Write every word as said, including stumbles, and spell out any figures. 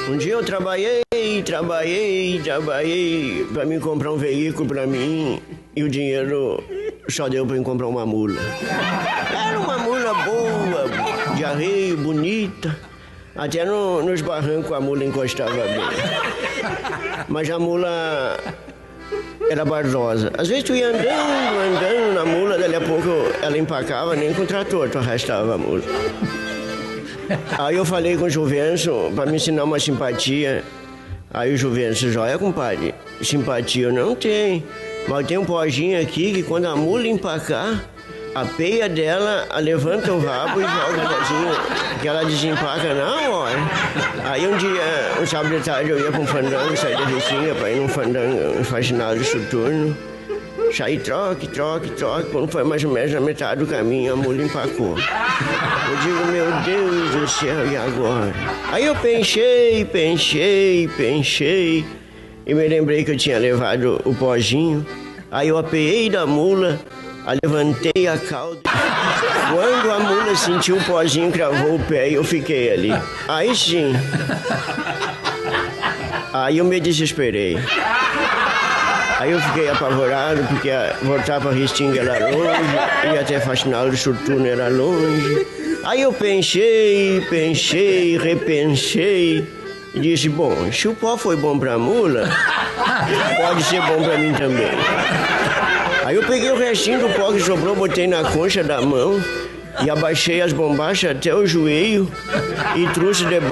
Um dia eu trabalhei, trabalhei, trabalhei pra me comprar um veículo pra mim e o dinheiro só deu pra eu comprar uma mula. Era uma mula boa, de arreio, bonita. Até no, nos barrancos a mula encostava bem. Mas a mula era bardosa. Às vezes tu ia andando, andando na mula, dali a pouco ela empacava, nem com o trator tu arrastava a mula. Aí eu falei com o Juvencio para me ensinar uma simpatia. Aí o Juvencio, joia, compadre, simpatia eu não tenho. Mas tem um pozinho aqui que quando a mula empacar, a peia dela a levanta o rabo e joga o pozinho, que ela desempaca na hora. Aí um dia, um sábado de tarde, eu ia para um fandango, saí da Restinga para ir num fandango, um faxinado de soturno. Saí, troque, troque, troque. Quando foi mais ou menos na metade do caminho, a mula empacou. Eu digo, meu Deus do céu, e agora? Aí eu pensei, pensei, pensei, e me lembrei que eu tinha levado o pozinho. Aí eu apeei da mula, levantei a cauda. Quando a mula sentiu o pozinho, cravou o pé e eu fiquei ali. Aí sim. Aí eu me desesperei. Aí eu fiquei apavorado, porque voltar para Restinga era longe, ia até Faxinal do Soturno era longe. Aí eu pensei, pensei, repensei, e disse, bom, se o pó foi bom para a mula, pode ser bom para mim também. Aí eu peguei o restinho do pó que sobrou, botei na concha da mão, e abaixei as bombachas até o joelho, e trouxe debaixo.